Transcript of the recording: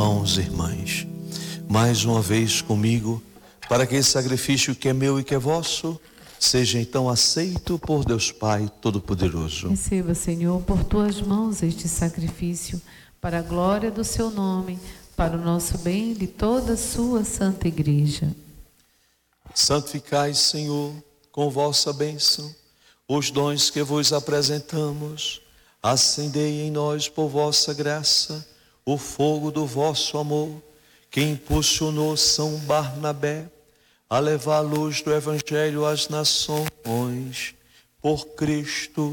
irmãos e irmãs, mais uma vez comigo, para que esse sacrifício que é meu e que é vosso, seja então aceito por Deus Pai Todo-Poderoso. Receba, Senhor, por tuas mãos este sacrifício, para a glória do seu nome, para o nosso bem e de toda a sua santa igreja. Santificai, Senhor, com vossa bênção, os dons que vos apresentamos. Acendei em nós, por vossa graça, o fogo do vosso amor, que impulsionou São Barnabé a levar a luz do Evangelho às nações. Por Cristo